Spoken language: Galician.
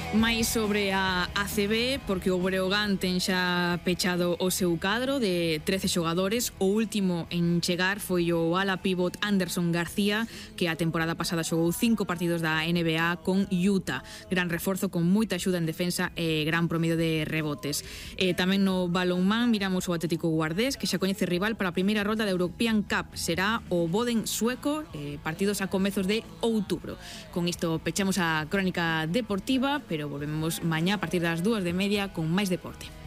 Mais sobre a ACB, porque o Breogán ten xa pechado o seu cadro de 13 xogadores. O último en chegar foi o ala pivot Anderson García, que a temporada pasada xogou 5 partidos da NBA con Utah. Gran reforzo con moita axuda en defensa e gran promedio de rebotes. Tamén no balonmán miramos o Atlético Guardés, que xa coñece rival para a primeira rolda da European Cup. Será o Boden sueco, partidos a comezos de outubro. Con isto pechamos a crónica deportiva, pero volvemos mañá a partir das 2:30 con máis deporte.